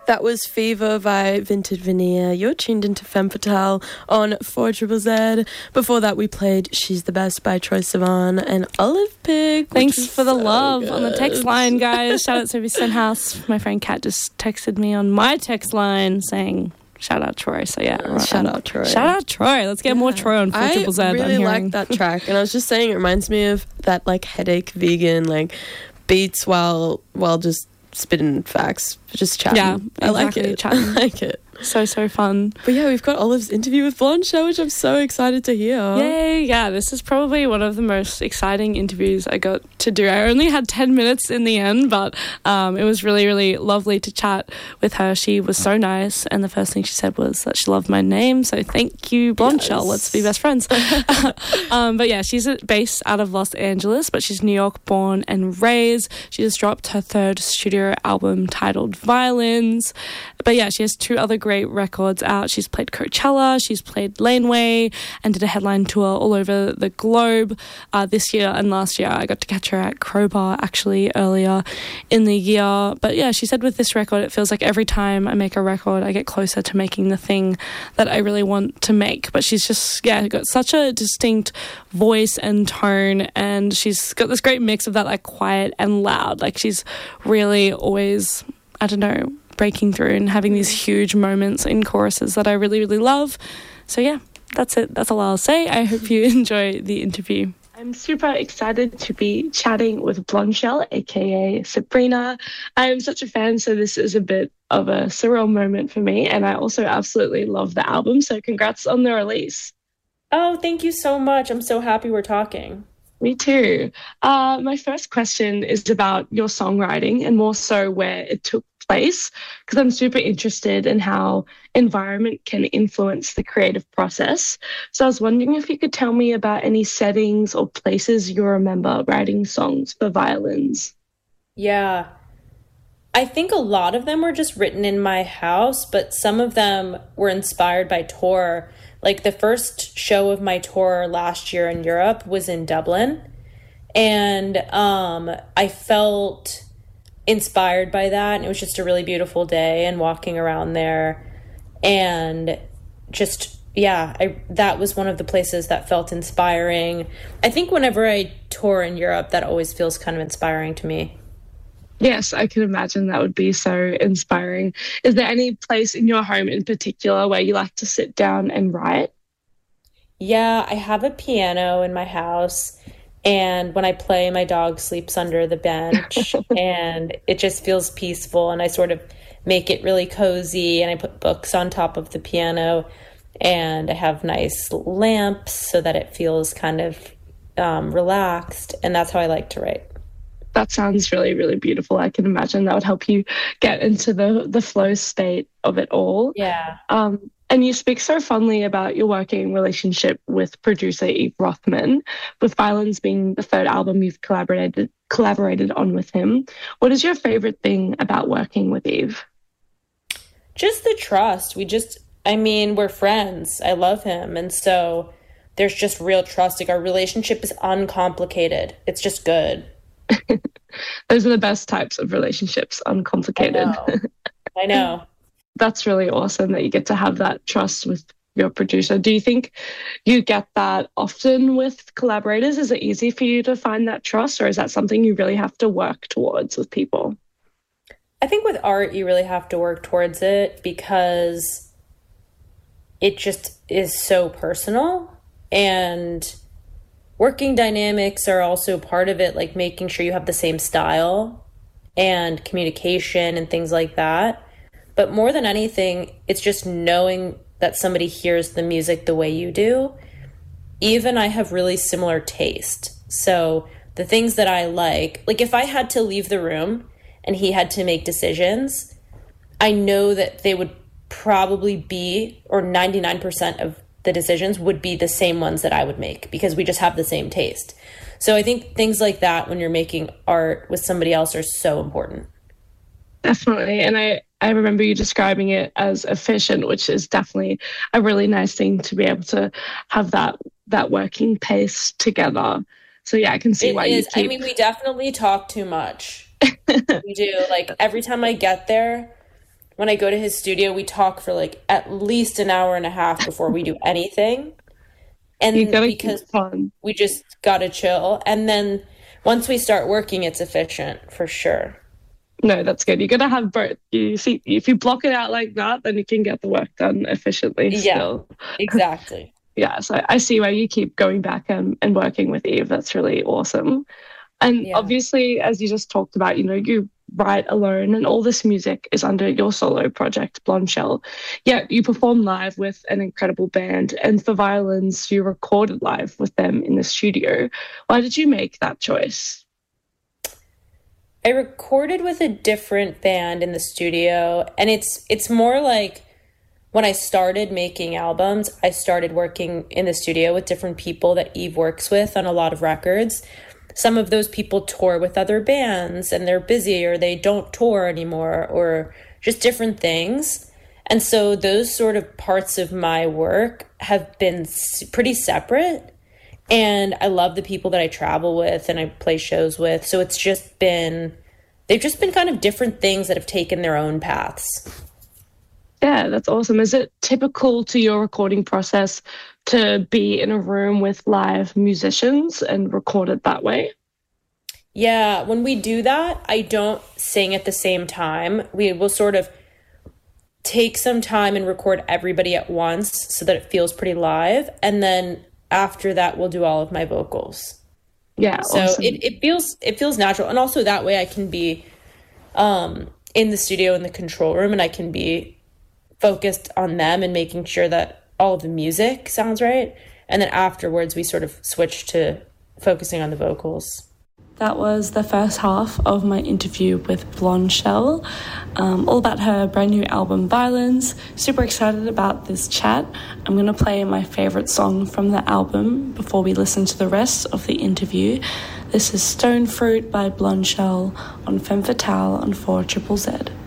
That was Fever by Vintage Veneer. You're tuned into Femme Fatale on 4ZZZ. Before that, we played She's the Best by Troye Sivan and Olive Pig. Thanks for the love on the text line, guys. Shout out Sophie Stenhouse. My friend Kat just texted me on my text line saying, shout out Troye. So yeah, right. Shout out Troye. Shout out Troye. Let's get more Troye on 4ZZZ. I really like that track. And I was just saying, it reminds me of that like headache vegan, like beats while just spitting facts, just chatting. Yeah, I like exactly, it. chatting. I like it. So fun. But yeah, we've got Olive's interview with Blonde Show, which I'm so excited to hear. Yay! Yeah, this is probably one of the most exciting interviews I got to do. I only had 10 minutes in the end, but it was really, really lovely to chat with her. She was so nice, and the first thing she said was that she loved my name, so thank you, Blonde Shell. Let's be best friends. But yeah, she's based out of Los Angeles, but she's New York born and raised. She just dropped her third studio album titled Violins. But yeah, she has two other great records out. She's played Coachella, she's played Laneway, and did a headline tour all over the globe this year and last year. I got to catch her at Crowbar actually earlier in the year. But yeah, she said with this record, it feels like every time I make a record, I get closer to making the thing that I really want to make. But she's just, got such a distinct voice and tone, and she's got this great mix of that like quiet and loud. Like she's really always, I don't know, breaking through and having these huge moments in choruses that I really, really love. So yeah, that's it. That's all I'll say. I hope you enjoy the interview. I'm super excited to be chatting with Blonde Shell, aka Sabrina. I am such a fan, so this is a bit of a surreal moment for me, and I also absolutely love the album, so congrats on the release. Oh, thank you so much. I'm so happy we're talking. Me too. My first question is about your songwriting and more so where it took place, because I'm super interested in how environment can influence the creative process. So I was wondering if you could tell me about any settings or places you remember writing songs for Violins. Yeah. I think a lot of them were just written in my house, but some of them were inspired by tour. Like the first show of my tour last year in Europe was in Dublin. And I felt inspired by that, and it was just a really beautiful day and walking around there, and just that was one of the places that felt inspiring. I think whenever I tour in Europe, that always feels kind of inspiring to me. Yes, I can imagine that would be so inspiring. Is there any place in your home in particular where you like to sit down and write? Yeah, I have a piano in my house. And when I play, my dog sleeps under the bench and it just feels peaceful. And I sort of make it really cozy, and I put books on top of the piano, and I have nice lamps so that it feels kind of relaxed. And that's how I like to write. That sounds really, really beautiful. I can imagine that would help you get into the flow state of it all. Yeah. And you speak so fondly about your working relationship with producer Yves Rothman, with Violins being the third album you've collaborated on with him. What is your favorite thing about working with Yves? Just the trust. We're friends. I love him. And so there's just real trust. Like our relationship is uncomplicated. It's just good. Those are the best types of relationships, uncomplicated. I know. That's really awesome that you get to have that trust with your producer. Do you think you get that often with collaborators? Is it easy for you to find that trust, or is that something you really have to work towards with people? I think with art, you really have to work towards it because it just is so personal, and working dynamics are also part of it, like making sure you have the same style and communication and things like that. But more than anything, it's just knowing that somebody hears the music the way you do. Yves and I have really similar taste. So the things that I like if I had to leave the room and he had to make decisions, I know that they would probably be, or 99% of the decisions would be the same ones that I would make, because we just have the same taste. So I think things like that when you're making art with somebody else are so important. Definitely. And I remember you describing it as efficient, which is definitely a really nice thing to be able to have that working pace together. So yeah, I can see why you keep... we definitely talk too much. We do. Like every time I get there, when I go to his studio, we talk for like at least an hour and a half before we do anything. And because we just gotta chill. And then once we start working, it's efficient for sure. No, that's good. You gotta have both. You see, if you block it out like that, then you can get the work done efficiently. Still. Yeah, exactly. Yeah, so I see why you keep going back and working with Eve. That's really awesome. And obviously, as you just talked about, you know, you write alone and all this music is under your solo project, Blonde Shell. Yet you perform live with an incredible band, and for violins, you recorded live with them in the studio. Why did you make that choice? I recorded with a different band in the studio, and it's more like when I started making albums, I started working in the studio with different people that Eve works with on a lot of records. Some of those people tour with other bands and they're busy, or they don't tour anymore, or just different things. And so those sort of parts of my work have been pretty separate. And I love the people that I travel with and I play shows with. So they've just been kind of different things that have taken their own paths. Yeah, that's awesome. Is it typical to your recording process to be in a room with live musicians and record it that way? Yeah, when we do that, I don't sing at the same time. We will sort of take some time and record everybody at once so that it feels pretty live. And then after that, we'll do all of my vocals. Yeah, so awesome. it feels natural. And also that way I can be in the studio in the control room, and I can be focused on them and making sure that all of the music sounds right. And then afterwards we sort of switch to focusing on the vocals. That was the first half of my interview with Blonde Shell, all about her brand new album Violins. Super excited about this chat. I'm going to play my favourite song from the album before we listen to the rest of the interview. This is Stone Fruit by Blonde Shell on Femme Fatale on 4ZZZ.